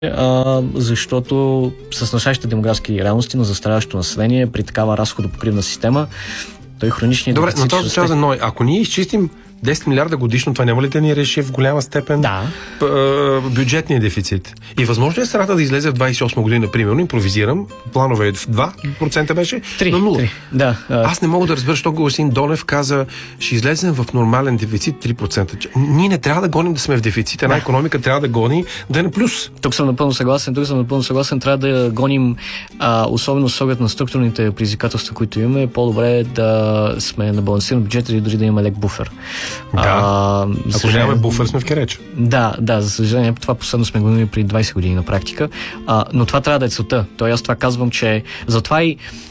защото с настоящите демографски реалности на застаряващото население при такава разходопокривна система, той хроничният дефицит. Добре, но това за ной. Ако ние изчистим 10 милиарда годишно, това няма ли да ни реши в голяма степен бюджетния дефицит? И възможно е страната да излезе в 28 година, примерно, импровизирам, планове 2% беше, 3, на 0. 3. Да, Аз не мога да разбера, защо господин Донев каза, ще излезем в нормален дефицит 3%. Ние не трябва да гоним да сме в дефицит. Една икономика трябва да гони да е на плюс. Тук съм напълно съгласен. Трябва да гоним, особено с оглед на структурните предизвикателства, които имаме, по-добре да сме на балансиран бюджет или дори да имаме лек буфер. Да, ако нямаме буфер, сме в кереч. Да, за съжаление, това последно сме го имали при 20 години на практика. Но това трябва да е целта. Аз това казвам, че затова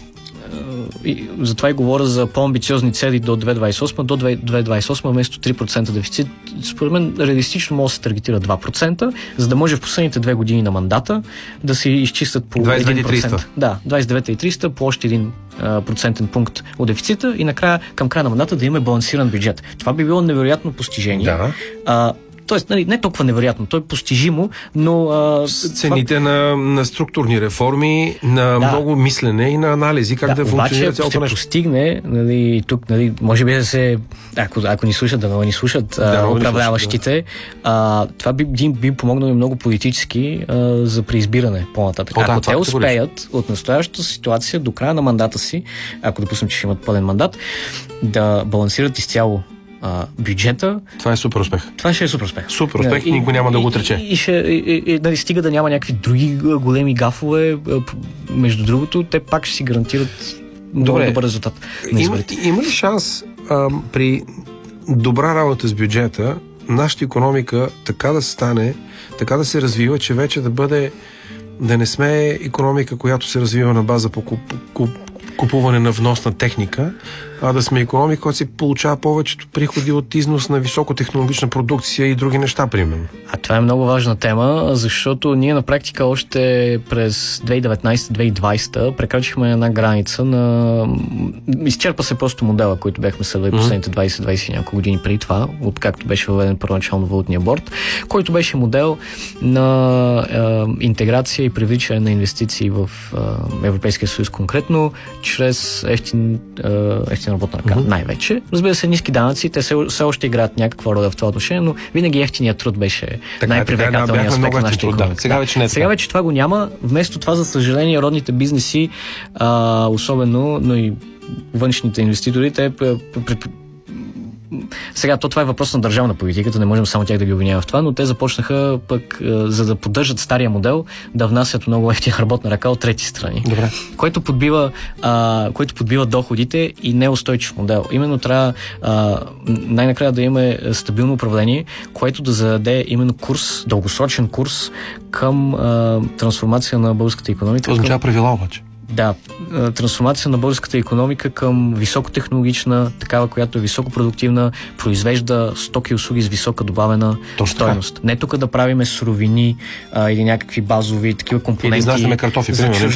и говоря за по-амбициозни цели до 2028, до 2028 вместо 3% дефицит. Според мен реалистично може да се таргетира 2%, за да може в последните 2 години на мандата да се изчистят по 1%. Да, 29,300 по още 1 процентен пункт от дефицита и накрая към края на мандата да имаме балансиран бюджет. Това би било невероятно постижение. Да. Тоест, не толкова невероятно, то е постижимо, но... Цените на структурни реформи, на много мислене и на анализи, как да функционира цялото нещо. Постигне, тук, може би да се... Ако ни слушат, да ни слушат управляващите, това би помогнало и много политически за преизбиране по-нататък. Ако те успеят от настоящата ситуация до края на мандата си, ако допуснем, че ще имат пълен мандат, да балансират изцяло бюджета. Това е супер успех. Това ще е супер успех. Супер успех, никой няма да го отрече. И стига да няма някакви други големи между другото, те пак ще си гарантират много добър резултат на изборите. Има ли шанс при добра работа с бюджета нашата икономика така да стане, така да се развива, че вече да не сме икономика, която се развива на база купуване на вносна техника, а да сме икономика, която се получава повечето приходи от износ на високотехнологична продукция и други неща, примерно. Това е много важна тема, защото ние на практика още през 2019-2020 прекрачихме една граница на... Изчерпа се просто модела, който бяхме следвали последните 20 няколко години преди това, откакто беше въведен първоначално валутния борд, който беше модел на интеграция и привличане на инвестиции в Европейския съюз конкретно, чрез ефтина работна ръка, най-вече. Разбира се, ниски данъци, те все още играят някаква роля в това отношение, но винаги ефтиният труд беше най-привлекателният аспект на нашата икономика. Сега вече това го няма. Вместо това, за съжаление, родните бизнеси, особено, но и външните инвеститори, те сега това е въпрос на държавна политика, не можем само тях да ги обвиняваме в това, но те започнаха пък, за да поддържат стария модел, да внасят много ефтина работна ръка от трети страни. Добре. Което подбива доходите и неустойчив модел. Именно трябва най-накрая да имаме стабилно управление, което да зададе именно курс, дългосрочен курс към трансформация на българската икономика. Това означава правила обаче. Да, трансформация на българската икономика към високотехнологична, такава, която е високопродуктивна, произвежда стоки и услуги с висока добавена стойност. Не тук да правиме суровини или някакви базови такива компоненти. Или изнасяме картофи,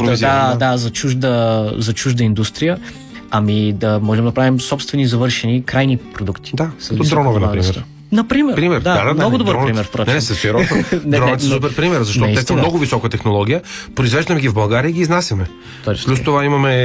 за чужда индустрия, да можем да правим собствени завършени крайни продукти. Да, като дронове, например. Например, много добър пример. Не, сериозно. Дроновете са супер пример, защото те са много висока технология. Произвеждаме ги в България и ги изнасяме. Плюс това имаме